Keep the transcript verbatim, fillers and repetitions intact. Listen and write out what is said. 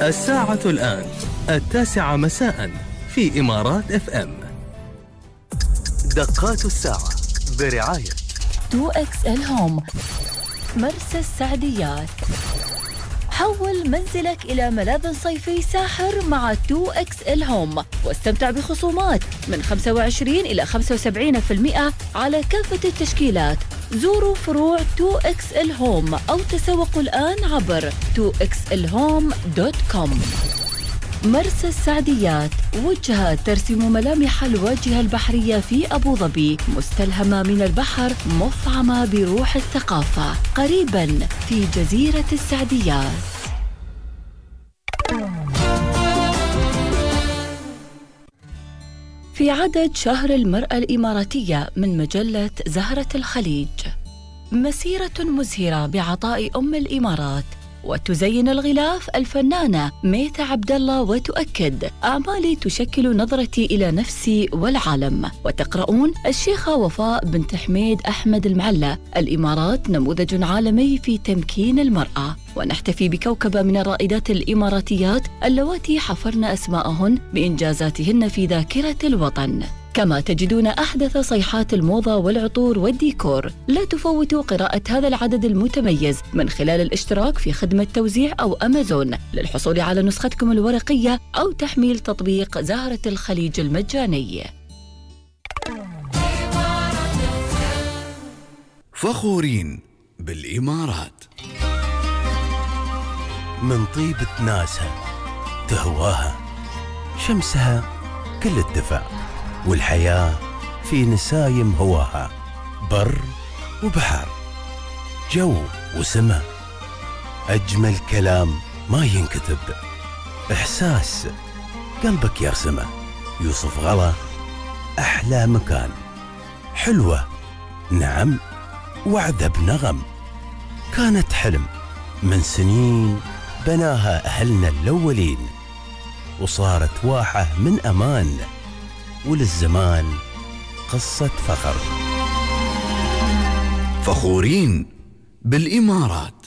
الساعة الآن التاسعة مساء في إمارات اف ام. دقات الساعة برعاية تو إكس إل هوم، مرسى السعديات. حول منزلك إلى ملاذ صيفي ساحر مع تو إكس إل هوم، واستمتع بخصومات من خمسة وعشرين إلى خمسة وسبعين بالمئة على كافة التشكيلات. زوروا فروع تو إكس إل هوم أو تسوقوا الآن عبر تو إكس إل هوم دوت كوم. مرسى السعديات، وجهة ترسم ملامح الواجهة البحرية في أبو ظبي، مستلهمة من البحر، مفعمة بروح الثقافة، قريباً في جزيرة السعديات. في عدد شهر المرأة الإماراتية من مجلة زهرة الخليج، مسيرة مزهرة بعطاء أم الإمارات. وتزين الغلاف الفنانة ميثة عبد الله وتؤكد: أعمالي تشكل نظرتي إلى نفسي والعالم. وتقرؤون: الشيخة وفاء بنت حميد أحمد المعلى، الإمارات نموذج عالمي في تمكين المرأة. ونحتفي بكوكبة من الرائدات الإماراتيات اللواتي حفرن أسماءهن بإنجازاتهن في ذاكرة الوطن. كما تجدون أحدث صيحات الموضة والعطور والديكور. لا تفوتوا قراءة هذا العدد المتميز من خلال الاشتراك في خدمة توزيع أو أمازون للحصول على نسختكم الورقية أو تحميل تطبيق زهرة الخليج المجاني. فخورين بالإمارات، من طيبة ناسها تهواها، شمسها كل الدفع، والحياة في نسايم هواها، بر وبحر، جو وسماء. أجمل كلام ما ينكتب، إحساس قلبك يرسمه. يوسف غلا، أحلى مكان، حلوة نعم وعذب نغم. كانت حلم من سنين بناها أهلنا الأولين، وصارت واحة من أمان، وللزمان قصة فخر. فخورين بالإمارات.